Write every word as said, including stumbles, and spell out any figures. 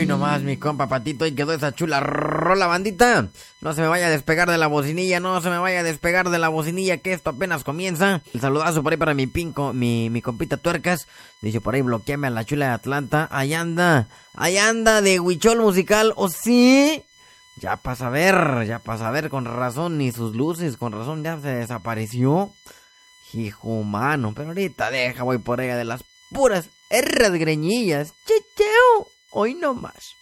Hoy nomás, mi compa Patito, y quedó esa chula rola, bandita. No se me vaya a despegar de la bocinilla, no se me vaya a despegar de la bocinilla, que esto apenas comienza. El saludazo por ahí para mi pinco, mi, mi compita Tuercas. Dice por ahí, bloqueame a la chula de Atlanta. Ahí anda, ahí anda de Huichol Musical, ¿o sí? Ya pasa a ver, ya pasa a ver, con razón, ni sus luces, con razón ya se desapareció. Hijo mano, pero ahorita deja, voy por ella de las puras erras greñillas. Checheo, hoy no más.